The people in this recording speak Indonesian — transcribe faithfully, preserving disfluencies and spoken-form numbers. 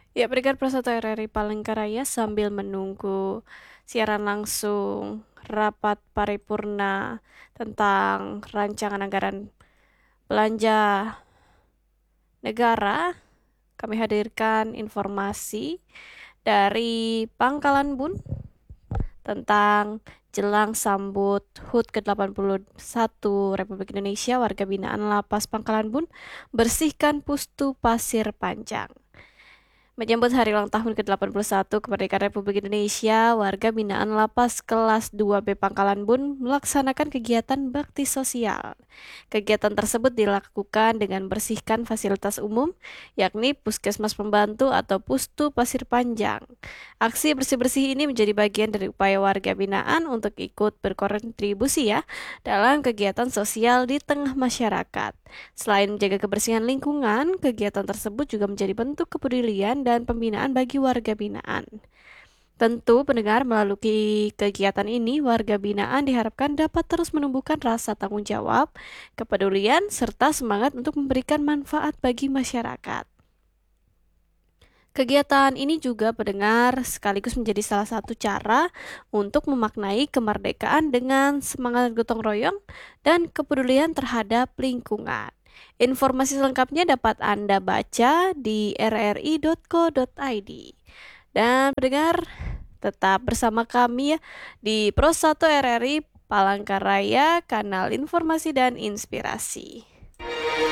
Ya, pendengar Prasata R R I Palangkaraya, sambil menunggu siaran langsung rapat paripurna tentang rancangan anggaran belanja negara, kami hadirkan informasi dari Pangkalan Bun tentang jelang sambut H U T ke delapan puluh satu Republik Indonesia. Warga binaan Lapas Pangkalan Bun bersihkan Pustu Pasir Panjang. Menyambut hari ulang tahun ke delapan puluh satu kemerdekaan Republik Indonesia, warga binaan Lapas kelas dua B Pangkalan Bun melaksanakan kegiatan bakti sosial. Kegiatan tersebut dilakukan dengan bersihkan fasilitas umum, yakni Puskesmas Pembantu atau Pustu Pasir Panjang. Aksi bersih-bersih ini menjadi bagian dari upaya warga binaan untuk ikut berkontribusi ya dalam kegiatan sosial di tengah masyarakat. Selain menjaga kebersihan lingkungan, kegiatan tersebut juga menjadi bentuk kepedulian dan pembinaan bagi warga binaan. Tentu pendengar, melalui kegiatan ini, warga binaan diharapkan dapat terus menumbuhkan rasa tanggung jawab, kepedulian, serta semangat untuk memberikan manfaat bagi masyarakat. Kegiatan ini juga pendengar sekaligus menjadi salah satu cara untuk memaknai kemerdekaan dengan semangat gotong royong dan kepedulian terhadap lingkungan. Informasi selengkapnya dapat Anda baca di r r i dot co dot i d. Dan pendengar, tetap bersama kami ya di Pro satu R R I Palangkaraya, kanal informasi dan inspirasi.